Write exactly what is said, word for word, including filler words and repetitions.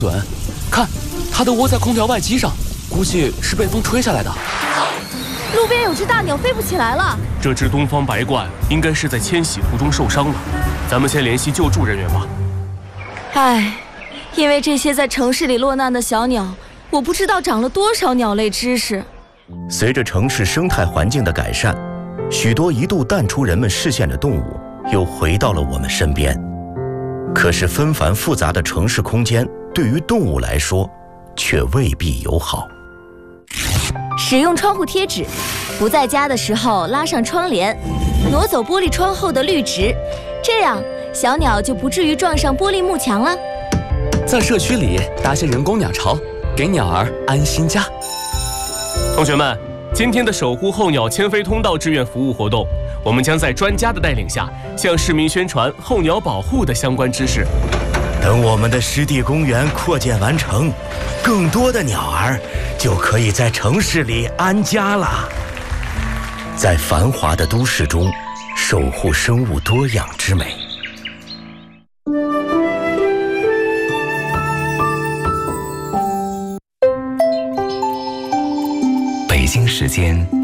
准，看，它都窝在空调外机上，估计是被风吹下来的。 路边有只大鸟飞不起来了。 这只东方白鹳应该是在迁徙途中受伤了，咱们先联系救助人员吧。 唉，因为这些在城市里落难的小鸟，我不知道长了多少鸟类知识。 随着城市生态环境的改善，许多一度淡出人们视线的动物又回到了我们身边。可是纷繁复杂的城市空间对于动物来说却未必友好。 使用窗户贴纸，不在家的时候拉上窗帘，挪走玻璃窗后的绿植，这样小鸟就不至于撞上玻璃幕墙了。 在社区里搭些人工鸟巢，给鸟儿安心家。 同学们，今天的守护候鸟迁飞通道志愿服务活动，我们将在专家的带领下，向市民宣传候鸟保护的相关知识。 等我们的湿地公园扩建完成，更多的鸟儿就可以在城市里安家了。在繁华的都市中，守护生物多样之美。 北京时间